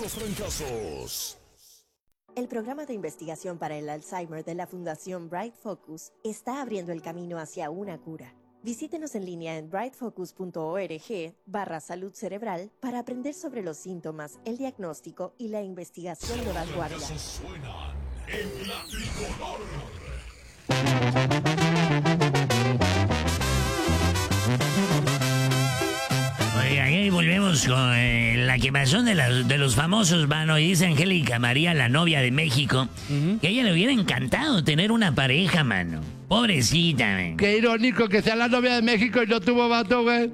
puros trancazos. El programa de investigación para el Alzheimer de la Fundación Bright Focus está abriendo el camino hacia una cura. Visítenos en línea en brightfocus.org/salud cerebral para aprender sobre los síntomas, el diagnóstico y la investigación de vanguardia. Suenan en la tricolor. Oiga, y ahí volvemos con la quemazón de los famosos, mano. Y dice Angélica María, la novia de México, que a ella le hubiera encantado tener una pareja, mano. Pobrecita, man. Qué irónico que sea la novia de México y no tuvo vato, güey.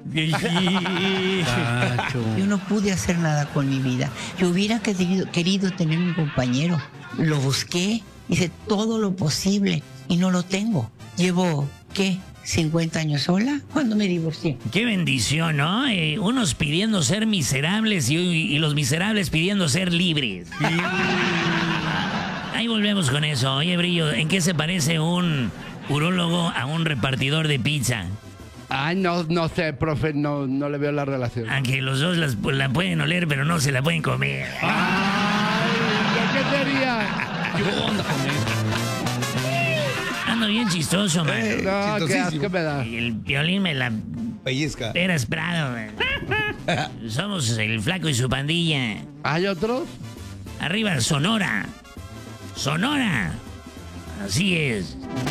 Yo no pude hacer nada con mi vida. Yo hubiera querido tener un compañero. Lo busqué, hice todo lo posible y no lo tengo. Llevo, ¿qué? 50 años sola cuando me divorcié. Qué bendición, ¿no? Unos pidiendo ser miserables y los miserables pidiendo ser libres. Ahí volvemos con eso. Oye, Brillo, ¿en qué se parece un urólogo a un repartidor de pizza? Ay, no sé, profe, no le veo la relación. Aunque los dos la pueden oler, pero no se la pueden comer. Ay, ¿qué sería? ¿Qué onda con eso? Ando bien chistoso, man. No, qué asco me da. El Piolín me la... Pellizca. Eras Prado, man. Somos el Flaco y su pandilla. ¿Hay otros? Arriba, Sonora. Sonora. Así es.